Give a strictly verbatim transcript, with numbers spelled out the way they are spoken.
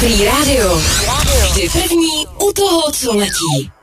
Free Radio. Vždy první u toho, co letí.